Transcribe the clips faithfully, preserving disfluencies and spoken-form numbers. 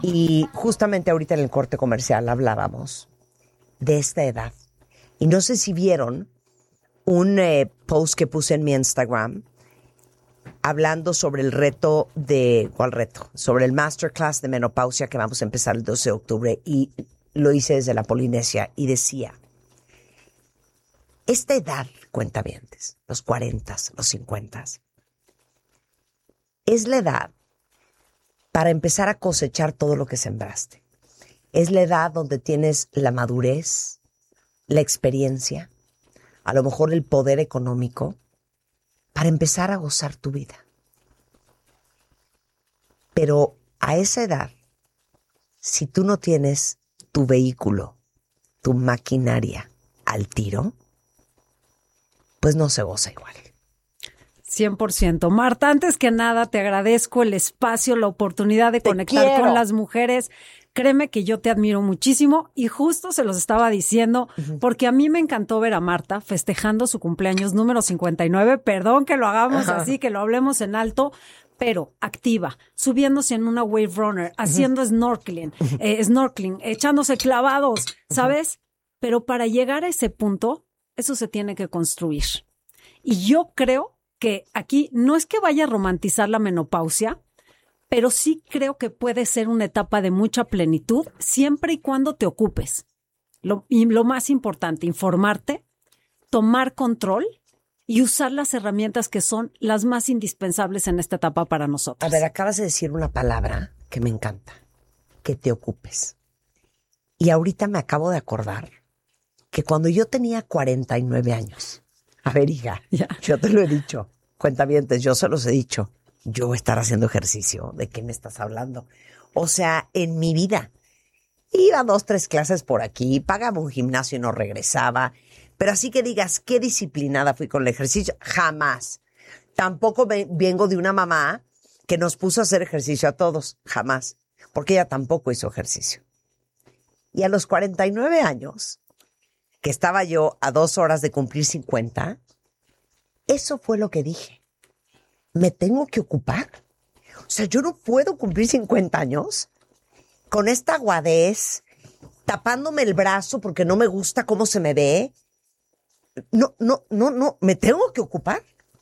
Y justamente ahorita en el corte comercial hablábamos de esta edad. Y no sé si vieron un eh, post que puse en mi Instagram hablando sobre el reto de... ¿Cuál reto? Sobre el masterclass de menopausia que vamos a empezar el doce de octubre. Y lo hice desde la Polinesia y decía, esta edad, cuentavientes, los cuarentas, los cincuentas, es la edad para empezar a cosechar todo lo que sembraste. Es la edad donde tienes la madurez, la experiencia, a lo mejor el poder económico, para empezar a gozar tu vida. Pero a esa edad, si tú no tienes tu vehículo, tu maquinaria al tiro, pues no se goza igual. cien por ciento. Marta, antes que nada, te agradezco el espacio, la oportunidad de Te conectar quiero. con las mujeres. Créeme que yo te admiro muchísimo y justo se los estaba diciendo uh-huh. porque a mí me encantó ver a Marta festejando su cumpleaños número cincuenta y nueve. Perdón que lo hagamos uh-huh. así, que lo hablemos en alto, pero activa, subiéndose en una wave runner, haciendo uh-huh. snorkeling, uh-huh. eh, snorkeling, echándose clavados, ¿sabes? Uh-huh. Pero para llegar a ese punto, eso se tiene que construir. Y yo creo que aquí no es que vaya a romantizar la menopausia, pero sí creo que puede ser una etapa de mucha plenitud siempre y cuando te ocupes. Lo, y lo más importante, informarte, tomar control y usar las herramientas que son las más indispensables en esta etapa para nosotros. A ver, acabas de decir una palabra que me encanta, que te ocupes. Y ahorita me acabo de acordar que cuando yo tenía cuarenta y nueve años, a ver, hija, yeah. yo te lo he dicho, cuentavientes, yo se los he dicho, yo voy a estar haciendo ejercicio, ¿de qué me estás hablando? O sea, en mi vida, iba dos, tres clases por aquí, pagaba un gimnasio y no regresaba, pero así que digas, qué disciplinada fui con el ejercicio, jamás. Tampoco me, vengo de una mamá que nos puso a hacer ejercicio a todos, jamás, porque ella tampoco hizo ejercicio. Y a los cuarenta y nueve años, que estaba yo a dos horas de cumplir cincuenta, eso fue lo que dije. Me tengo que ocupar. O sea, yo no puedo cumplir cincuenta años con esta aguadez, tapándome el brazo porque no me gusta cómo se me ve. No, no, no, no, me tengo que ocupar.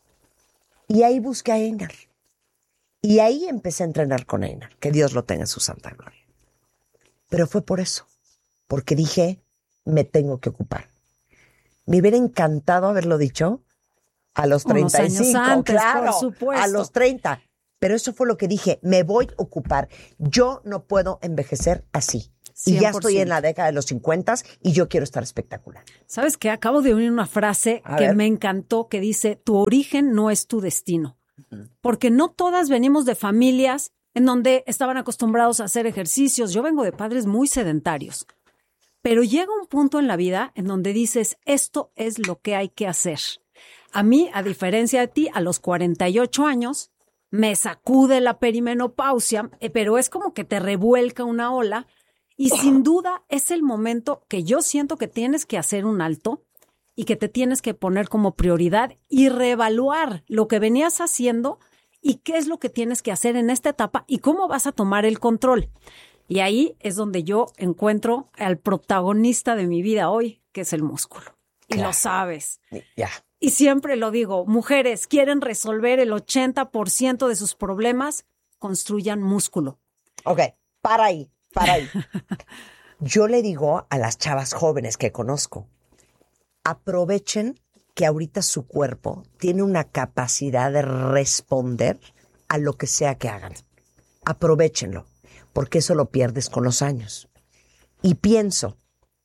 Y ahí busqué a Einar. Y ahí empecé a entrenar con Einar. Que Dios lo tenga en su santa gloria. Pero fue por eso. Porque dije, me tengo que ocupar. Me hubiera encantado haberlo dicho a los treinta y cinco, unos años antes, claro, por supuesto. a los treinta. Pero eso fue lo que dije, me voy a ocupar. Yo no puedo envejecer así. cien por ciento. Y ya estoy en la década de los cincuenta y yo quiero estar espectacular. ¿Sabes qué? Acabo de oír una frase a que ver. Me encantó que dice, tu origen no es tu destino. Uh-huh. Porque no todas venimos de familias en donde estaban acostumbrados a hacer ejercicios. Yo vengo de padres muy sedentarios. Pero llega un punto en la vida en donde dices, esto es lo que hay que hacer. A mí, a diferencia de ti, a los cuarenta y ocho años, me sacude la perimenopausia, pero es como que te revuelca una ola y sin duda es el momento que yo siento que tienes que hacer un alto y que te tienes que poner como prioridad y reevaluar lo que venías haciendo y qué es lo que tienes que hacer en esta etapa y cómo vas a tomar el control. Y ahí es donde yo encuentro al protagonista de mi vida hoy, que es el músculo. Y claro. Lo sabes. Ya. Y siempre lo digo, mujeres quieren resolver el ochenta por ciento de sus problemas, construyan músculo. Ok, para ahí, para ahí. Yo le digo a las chavas jóvenes que conozco, aprovechen que ahorita su cuerpo tiene una capacidad de responder a lo que sea que hagan. Aprovéchenlo, porque eso lo pierdes con los años. Y pienso,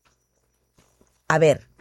a ver,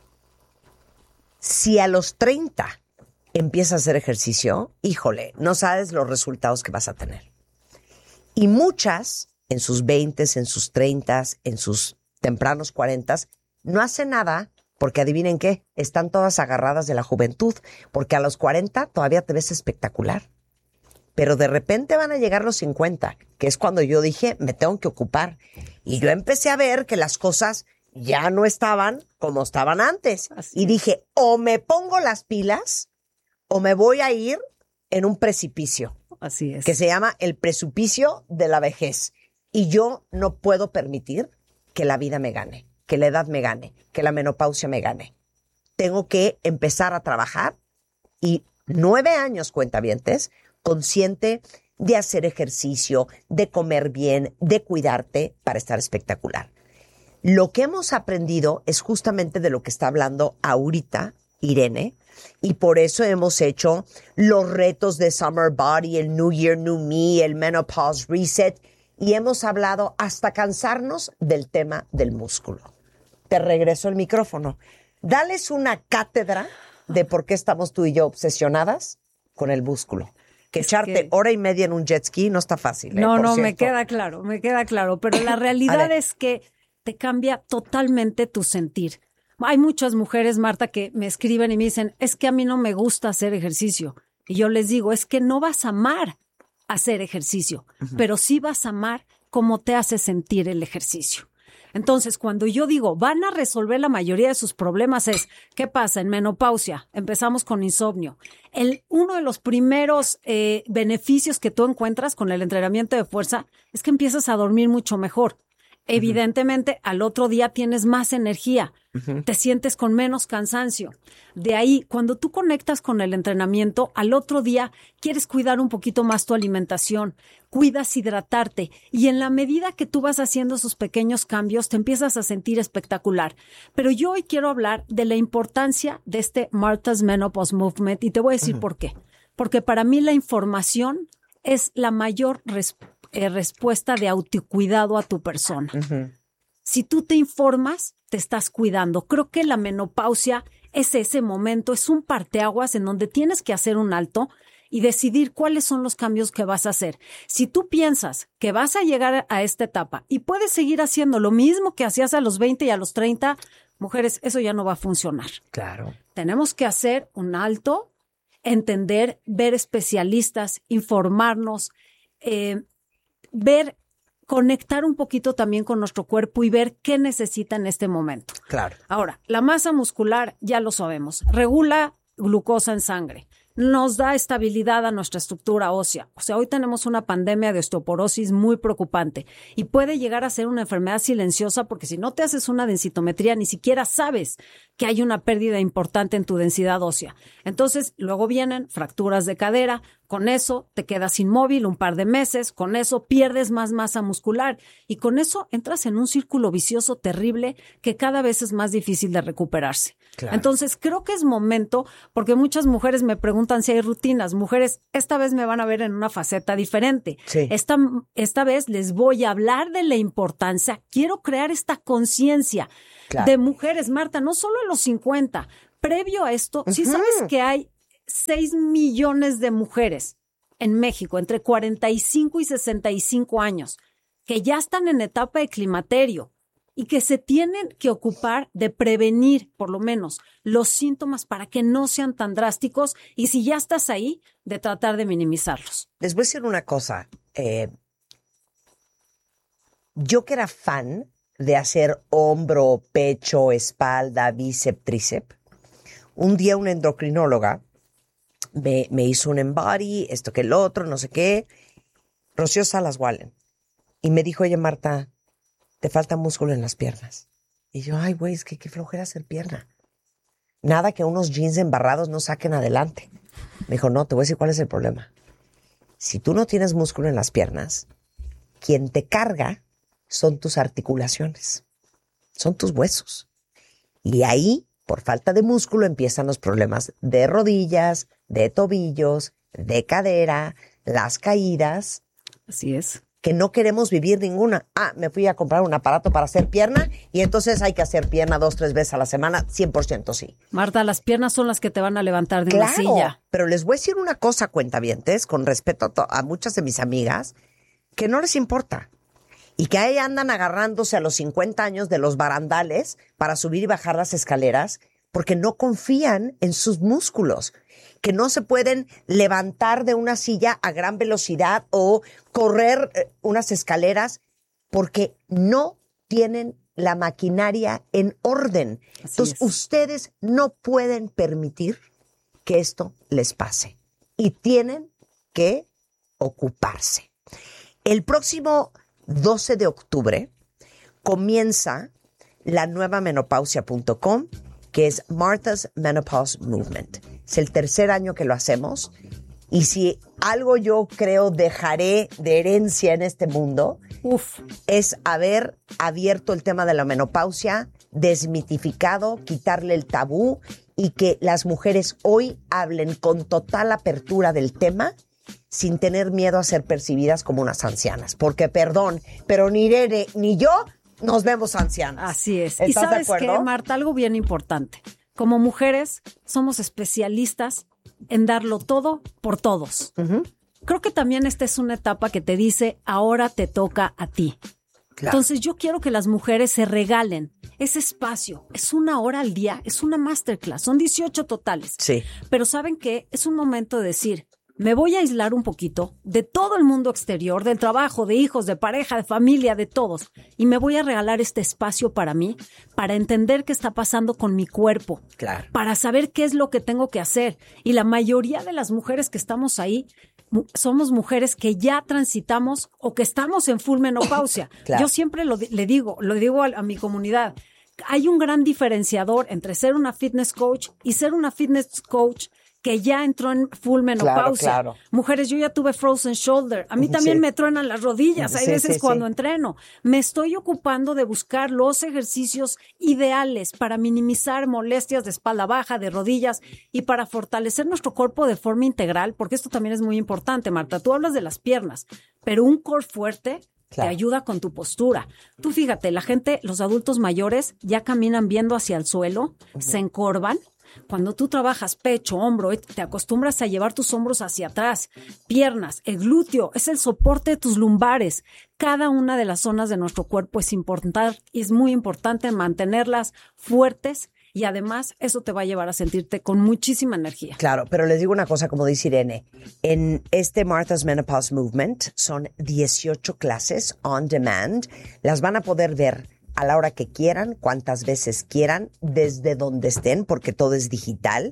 si a los treinta empiezas a hacer ejercicio, híjole, no sabes los resultados que vas a tener. Y muchas, en sus veintes, en sus treintas, en sus tempranos cuarentas, no hacen nada porque adivinen qué, están todas agarradas de la juventud, porque a los cuarenta todavía te ves espectacular. Pero de repente van a llegar los cincuenta, que es cuando yo dije, me tengo que ocupar. Y yo empecé a ver que las cosas ya no estaban como estaban antes. Así y dije, o me pongo las pilas o me voy a ir en un precipicio. Así es. Que se llama el precipicio de la vejez. Y yo no puedo permitir que la vida me gane, que la edad me gane, que la menopausia me gane. Tengo que empezar a trabajar y nueve años, cuentavientes, consciente de hacer ejercicio, de comer bien, de cuidarte para estar espectacular. Lo que hemos aprendido es justamente de lo que está hablando ahorita Irene, y por eso hemos hecho los retos de Summer Body, el New Year, New Me, el Menopause Reset, y hemos hablado hasta cansarnos del tema del músculo. Te regreso el micrófono. Dales una cátedra de por qué estamos tú y yo obsesionadas con el músculo. Que es echarte que... hora y media en un jet ski no está fácil. ¿eh? No, por no, cierto. me queda claro, me queda claro. Pero la realidad es que te cambia totalmente tu sentir. Hay muchas mujeres, Marta, que me escriben y me dicen, es que a mí no me gusta hacer ejercicio. Y yo les digo, es que no vas a amar hacer ejercicio, uh-huh. pero sí vas a amar cómo te hace sentir el ejercicio. Entonces, cuando yo digo, van a resolver la mayoría de sus problemas es, ¿qué pasa? En menopausia, empezamos con insomnio. El, uno de los primeros eh, beneficios que tú encuentras con el entrenamiento de fuerza es que empiezas a dormir mucho mejor. Evidentemente, uh-huh. al otro día tienes más energía, uh-huh. te sientes con menos cansancio. De ahí, cuando tú conectas con el entrenamiento, al otro día quieres cuidar un poquito más tu alimentación, cuidas hidratarte y en la medida que tú vas haciendo esos pequeños cambios, te empiezas a sentir espectacular. Pero yo hoy quiero hablar de la importancia de este Martha's Menopause Movement y te voy a decir uh-huh. por qué. Porque para mí la información es la mayor respuesta. Eh, respuesta de autocuidado a tu persona. Uh-huh. Si tú te informas, te estás cuidando. Creo que la menopausia es ese momento, es un parteaguas en donde tienes que hacer un alto y decidir cuáles son los cambios que vas a hacer. Si tú piensas que vas a llegar a esta etapa y puedes seguir haciendo lo mismo que hacías a los veinte y a los treinta, mujeres, eso ya no va a funcionar. Claro. Tenemos que hacer un alto, entender, ver especialistas, informarnos, eh, ver, conectar un poquito también con nuestro cuerpo y ver qué necesita en este momento. Claro. Ahora, la masa muscular, ya lo sabemos, regula glucosa en sangre, nos da estabilidad a nuestra estructura ósea. O sea, hoy tenemos una pandemia de osteoporosis muy preocupante y puede llegar a ser una enfermedad silenciosa porque si no te haces una densitometría ni siquiera sabes que hay una pérdida importante en tu densidad ósea. Entonces, luego vienen fracturas de cadera, con eso te quedas inmóvil un par de meses, con eso pierdes más masa muscular y con eso entras en un círculo vicioso terrible que cada vez es más difícil de recuperarse. Claro. Entonces, creo que es momento, porque muchas mujeres me preguntan si hay rutinas. Mujeres, esta vez me van a ver en una faceta diferente. Sí. Esta, esta vez les voy a hablar de la importancia. Quiero crear esta conciencia claro. de mujeres, Marta, no solo a los cincuenta. Previo a esto, uh-huh. sí sabes que hay seis millones de mujeres en México entre cuarenta y cinco y sesenta y cinco años que ya están en etapa de climaterio y que se tienen que ocupar de prevenir, por lo menos, los síntomas para que no sean tan drásticos y si ya estás ahí, de tratar de minimizarlos. Les voy a decir una cosa. Eh, yo que era fan de hacer hombro, pecho, espalda, bíceps, tríceps, un día una endocrinóloga me, me hizo un embody, esto que el otro, no sé qué, Rocío Salas Wallen, y me dijo, oye, Marta, te falta músculo en las piernas. Y yo, ay, güey, es que qué flojera hacer pierna. Nada que unos jeans embarrados no saquen adelante. Me dijo, no, te voy a decir cuál es el problema. Si tú no tienes músculo en las piernas, quien te carga son tus articulaciones, son tus huesos. Y ahí, por falta de músculo, empiezan los problemas de rodillas, de tobillos, de cadera, las caídas. Así es. Que no queremos vivir ninguna. Ah, me fui a comprar un aparato para hacer pierna y entonces hay que hacer pierna dos, tres veces a la semana, cien por ciento sí. Marta, las piernas son las que te van a levantar de claro, una silla. Pero les voy a decir una cosa, cuentavientes, con respeto a, to- a muchas de mis amigas, que no les importa. Y que ahí andan agarrándose a los cincuenta años de los barandales para subir y bajar las escaleras porque no confían en sus músculos. Que no se pueden levantar de una silla a gran velocidad o correr eh, unas escaleras porque no tienen la maquinaria en orden. Así Entonces, es. Ustedes no pueden permitir que esto les pase y tienen que ocuparse. El próximo doce de octubre, comienza la nueva menopausia punto com, que es Martha's Menopause Movement. Es el tercer año que lo hacemos. Y si algo yo creo dejaré de herencia en este mundo, Uf. es haber abierto el tema de la menopausia, desmitificado, quitarle el tabú y que las mujeres hoy hablen con total apertura del tema sin tener miedo a ser percibidas como unas ancianas. Porque, perdón, pero ni Irene ni yo nos vemos ancianas. Así es. ¿Y sabes qué, Marta? Algo bien importante. Como mujeres somos especialistas en darlo todo por todos. Uh-huh. Creo que también esta es una etapa que te dice, ahora te toca a ti. Claro. Entonces yo quiero que las mujeres se regalen ese espacio. Es una hora al día, es una masterclass, son dieciocho totales. Sí. Pero ¿saben qué? Es un momento de decir, me voy a aislar un poquito de todo el mundo exterior, del trabajo, de hijos, de pareja, de familia, de todos. Y me voy a regalar este espacio para mí, para entender qué está pasando con mi cuerpo. Claro. Para saber qué es lo que tengo que hacer. Y la mayoría de las mujeres que estamos ahí, somos mujeres que ya transitamos o que estamos en full menopausia. Claro. Yo siempre lo, le digo, lo digo a, a mi comunidad. Hay un gran diferenciador entre ser una fitness coach y ser una fitness coach que ya entró en full menopausia. Claro, claro. Mujeres, yo ya tuve frozen shoulder. A mí también sí. me truenan las rodillas. Hay sí, veces sí, cuando sí. entreno. Me estoy ocupando de buscar los ejercicios ideales para minimizar molestias de espalda baja, de rodillas y para fortalecer nuestro cuerpo de forma integral, porque esto también es muy importante, Marta. Tú hablas de las piernas, pero un core fuerte Claro. te ayuda con tu postura. Tú fíjate, la gente, los adultos mayores ya caminan viendo hacia el suelo, uh-huh. se encorvan. Cuando tú trabajas pecho, hombro, te acostumbras a llevar tus hombros hacia atrás, piernas, el glúteo, es el soporte de tus lumbares. Cada una de las zonas de nuestro cuerpo es importante y es muy importante mantenerlas fuertes y además eso te va a llevar a sentirte con muchísima energía. Claro, pero les digo una cosa, como dice Irene, en este Martha's Menopause Movement son dieciocho clases on demand, las van a poder ver a la hora que quieran, cuantas veces quieran, desde donde estén, porque todo es digital.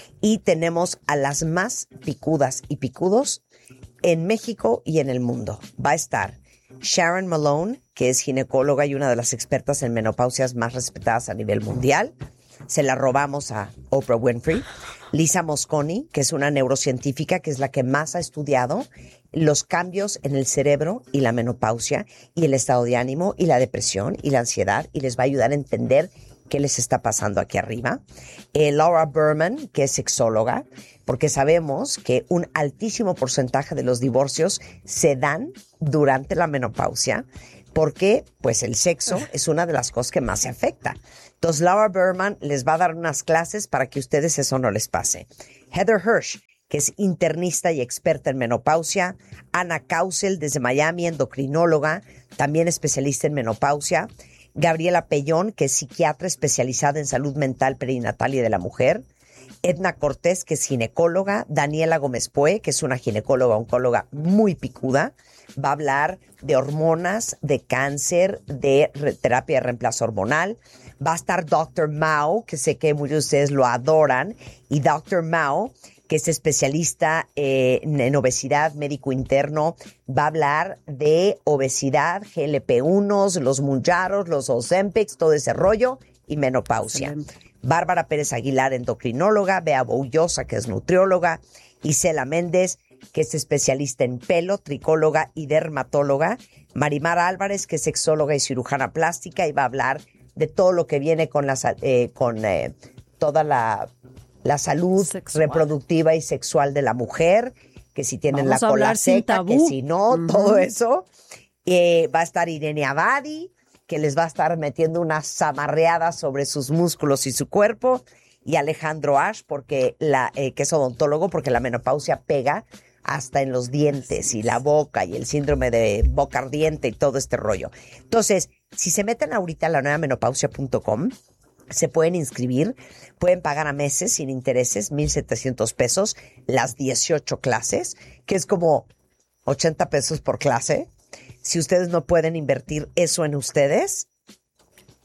Y tenemos a las más picudas y picudos en México y en el mundo. Va a estar Sharon Malone, que es ginecóloga y una de las expertas en menopausias más respetadas a nivel mundial. Se la robamos a Oprah Winfrey. Lisa Mosconi, que es una neurocientífica, que es la que más ha estudiado los cambios en el cerebro y la menopausia y el estado de ánimo y la depresión y la ansiedad, y les va a ayudar a entender qué les está pasando aquí arriba. Eh, Laura Berman, que es sexóloga, porque sabemos que un altísimo porcentaje de los divorcios se dan durante la menopausia, porque pues el sexo es una de las cosas que más se afecta. Entonces Laura Berman les va a dar unas clases para que ustedes eso no les pase. Heather Hirsch, que es internista y experta en menopausia. Ana Causel, desde Miami, endocrinóloga, también especialista en menopausia. Gabriela Pellón, que es psiquiatra especializada en salud mental perinatal y de la mujer. Edna Cortés, que es ginecóloga. Daniela Gómez Pue, que es una ginecóloga, oncóloga muy picuda. Va a hablar de hormonas, de cáncer, de re- terapia de reemplazo hormonal. Va a estar doctor Mao, que sé que muchos de ustedes lo adoran. Y doctor Mao, que es especialista eh, en obesidad, médico interno, va a hablar de obesidad, G L P uno, los Mounjaros, los Ozempics, todo ese rollo, y menopausia. Excelente. Bárbara Pérez Aguilar, endocrinóloga. Bea Boullosa, que es nutrióloga. Isela Méndez, que es especialista en pelo, tricóloga y dermatóloga. Marimar Álvarez, que es sexóloga y cirujana plástica, y va a hablar de todo lo que viene con, la, eh, con eh, toda la... la salud sexual, reproductiva y sexual de la mujer, que si tienen Vamos la cola seca, que si no, uh-huh. todo eso. Eh, va a estar Irene Abadi, que les va a estar metiendo unas zamarreadas sobre sus músculos y su cuerpo, y Alejandro Ash, porque la, eh, que es odontólogo, porque la menopausia pega hasta en los dientes y la boca y el síndrome de boca ardiente y todo este rollo. Entonces, si se meten ahorita a la nueva menopausia punto com, se pueden inscribir, pueden pagar a meses sin intereses, mil setecientos pesos, las dieciocho clases, que es como ochenta pesos por clase. Si ustedes no pueden invertir eso en ustedes,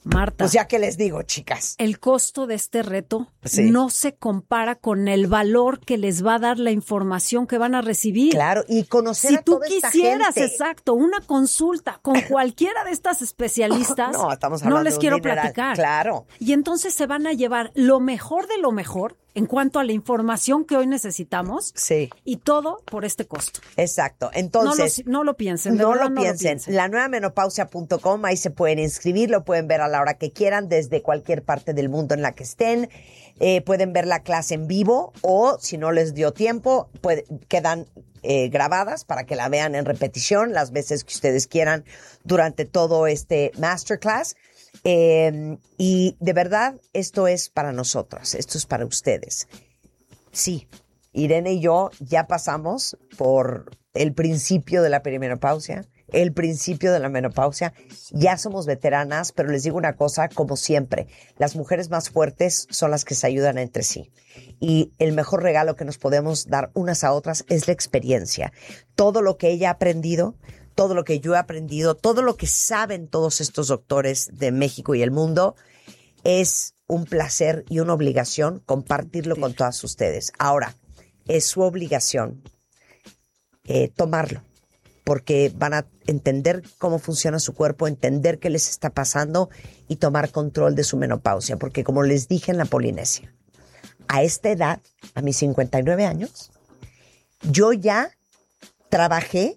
Marta. Pues ya que les digo, chicas. El costo de este reto sí. no se compara con el valor que les va a dar la información que van a recibir. Claro, y conocer si a toda tú esta quisieras, gente. exacto, una consulta con cualquiera de estas especialistas, no, estamos hablando no les de un quiero dineral. platicar. Claro. Y entonces se van a llevar lo mejor de lo mejor en cuanto a la información que hoy necesitamos. Sí. Y todo por este costo. Exacto. Entonces. No lo, no lo piensen. No, verdad, lo, no piensen. lo piensen. La nueva menopausia punto com, ahí se pueden inscribir, lo pueden ver a la hora que quieran, desde cualquier parte del mundo en la que estén. Eh, pueden ver la clase en vivo o, si no les dio tiempo, puede, quedan eh, grabadas para que la vean en repetición las veces que ustedes quieran durante todo este masterclass. Eh, y de verdad, esto es para nosotras, esto es para ustedes. Sí, Irene y yo ya pasamos por el principio de la perimenopausia, el principio de la menopausia, ya somos veteranas, pero les digo una cosa, como siempre, las mujeres más fuertes son las que se ayudan entre sí. Y el mejor regalo que nos podemos dar unas a otras es la experiencia. Todo lo que ella ha aprendido, todo lo que yo he aprendido, todo lo que saben todos estos doctores de México y el mundo, es un placer y una obligación compartirlo con todas ustedes. Ahora, es su obligación eh, tomarlo, porque van a entender cómo funciona su cuerpo, entender qué les está pasando y tomar control de su menopausia. Porque como les dije en la Polinesia, a esta edad, a mis cincuenta y nueve años, yo ya trabajé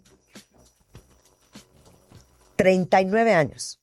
treinta y nueve años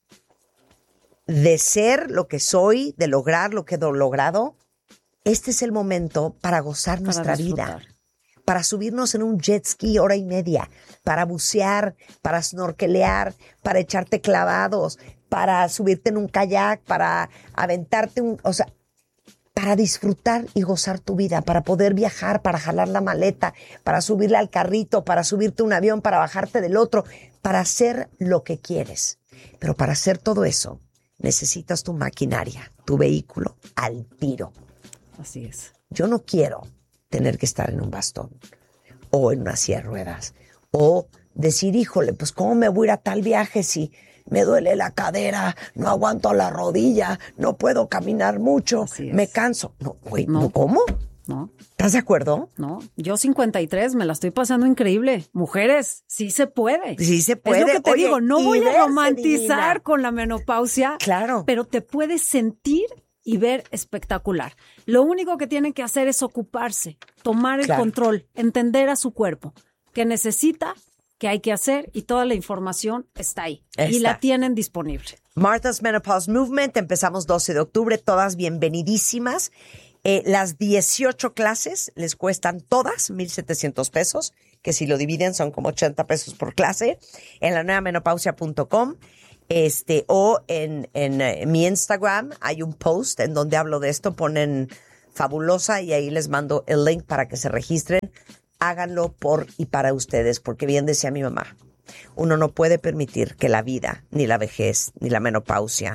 de ser lo que soy, de lograr lo que he logrado. Este es el momento para gozar para nuestra disfrutar. vida, para subirnos en un jet ski hora y media, para bucear, para snorkelear, para echarte clavados, para subirte en un kayak, para aventarte un... O sea, para disfrutar y gozar tu vida, para poder viajar, para jalar la maleta, para subirle al carrito, para subirte a un avión, para bajarte del otro, para hacer lo que quieres. Pero para hacer todo eso, necesitas tu maquinaria, tu vehículo al tiro. Así es. Yo no quiero tener que estar en un bastón o en una silla de ruedas o decir, híjole, pues ¿cómo me voy a ir a tal viaje si me duele la cadera, no aguanto la rodilla, no puedo caminar mucho, me canso? No, güey, no. ¿cómo? No. ¿Estás de acuerdo? No, yo cincuenta y tres, me la estoy pasando increíble. Mujeres, sí se puede. Sí se puede. Es lo que te Oye, digo, no voy a romantizar divina. con la menopausia. Claro. Pero te puedes sentir y ver espectacular. Lo único que tienen que hacer es ocuparse, tomar el claro. control, entender a su cuerpo, que necesita, que hay que hacer, y toda la información está ahí. Está. Y la tienen disponible. Martha's Menopause Movement, empezamos doce de octubre, todas bienvenidísimas. Eh, las dieciocho clases les cuestan todas mil setecientos pesos, que si lo dividen son como ochenta pesos por clase, en la nueva menopausia punto com. Este, o en, en, en mi Instagram hay un post en donde hablo de esto, ponen fabulosa y ahí les mando el link para que se registren. Háganlo por y para ustedes, porque bien decía mi mamá, uno no puede permitir que la vida, ni la vejez, ni la menopausia,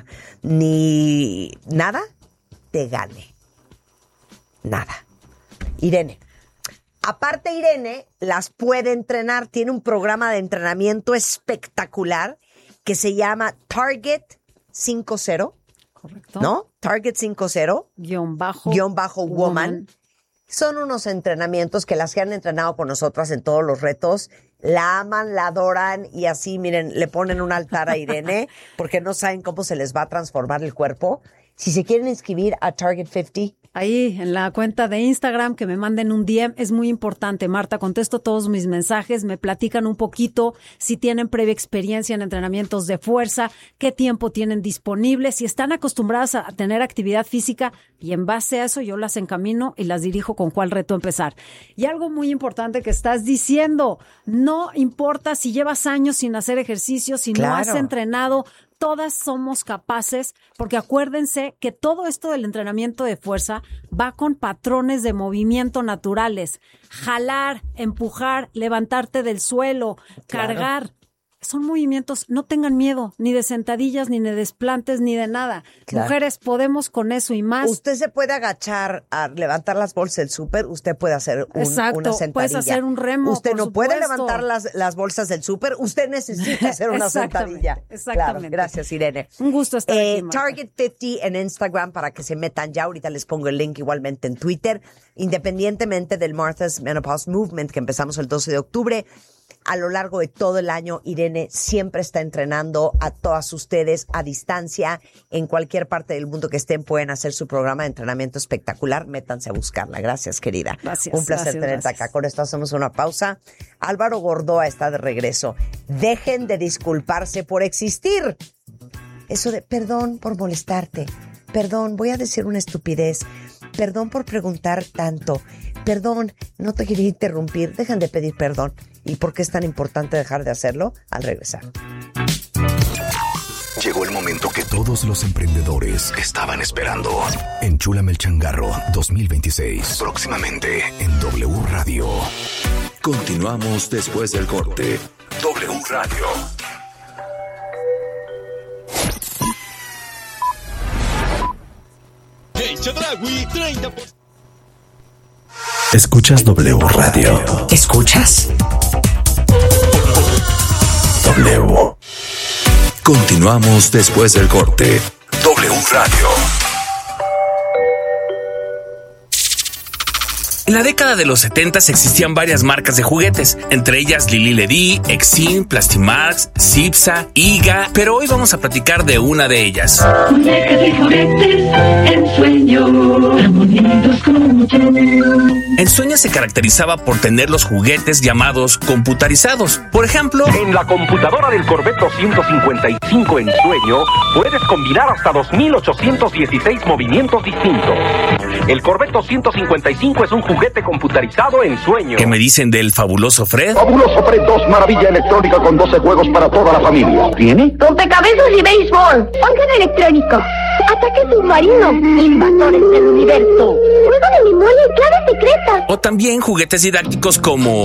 ni nada te gane. Nada. Irene. Aparte, Irene las puede entrenar, tiene un programa de entrenamiento espectacular que se llama Target cincuenta. Correcto. ¿No? Target cincuenta. Guión bajo. Guión bajo woman. woman. Son unos entrenamientos que las que han entrenado con nosotras en todos los retos, la aman, la adoran y así, miren, le ponen un altar a Irene porque no saben cómo se les va a transformar el cuerpo. Si se quieren inscribir a Target cincuenta, ahí en la cuenta de Instagram, que me manden un D M, es muy importante. Marta, contesto todos mis mensajes, me platican un poquito si tienen previa experiencia en entrenamientos de fuerza, qué tiempo tienen disponible, si están acostumbradas a tener actividad física, y en base a eso yo las encamino y las dirijo con cuál reto empezar. Y algo muy importante que estás diciendo, no importa si llevas años sin hacer ejercicio, si claro. no has entrenado, todas somos capaces, porque acuérdense que todo esto del entrenamiento de fuerza va con patrones de movimiento naturales. Jalar, empujar, levantarte del suelo, claro. cargar. son movimientos, no tengan miedo, ni de sentadillas, ni de desplantes, ni de nada. Claro. Mujeres, podemos con eso y más. Usted se puede agachar a levantar las bolsas del súper, usted puede hacer un, Exacto, una sentadilla. Puedes hacer un remo, Usted no supuesto. puede levantar las, las bolsas del súper, usted necesita hacer una sentadilla. Exactamente. Claro, gracias, Irene. Un gusto estar eh, aquí, Marta. Target cincuenta en Instagram para que se metan ya. Ahorita les pongo el link igualmente en Twitter. Independientemente del Martha's Menopause Movement que empezamos el doce de octubre, a lo largo de todo el año, Irene siempre está entrenando a todas ustedes a distancia. En cualquier parte del mundo que estén, pueden hacer su programa de entrenamiento espectacular. Métanse a buscarla. Gracias, querida. Gracias. Un placer gracias, tenerte gracias. acá. Con esto hacemos una pausa. Álvaro Gordoa está de regreso. Dejen de disculparse por existir. Eso de perdón por molestarte. Perdón, voy a decir una estupidez. Perdón por preguntar tanto. Perdón, no te quería interrumpir. Dejan de pedir perdón. ¿Y por qué es tan importante dejar de hacerlo? Al regresar. Llegó el momento que todos los emprendedores estaban esperando. Enchúlame el changarro dos mil veintiséis. Próximamente en W Radio. Continuamos después del corte. W Radio. Escuchas W Radio. ¿Escuchas? W. Continuamos después del corte. W Radio. En la década de los setentas existían varias marcas de juguetes, entre ellas Lili Ledy, Exin, Plastimax, Cipsa, Iga, pero hoy vamos a platicar de una de ellas. Muñecas de juguetes, Ensueño, tan bonitos como yo. Ensueño se caracterizaba por tener los juguetes llamados computarizados. Por ejemplo, en la computadora del Corvette doscientos cincuenta y cinco Ensueño puedes combinar hasta dos mil ochocientos dieciséis movimientos distintos. El Corvette doscientos cincuenta y cinco es un juguete computarizado Ensueño. ¿qué me dicen del fabuloso Fred? Fabuloso Fred dos, maravilla electrónica con doce juegos para toda la familia. ¿Tiene? Rompecabezas y béisbol. Órgano electrónico. Ataque submarino. Invasores del universo. Juego de memoria y clave secreta. O también juguetes didácticos como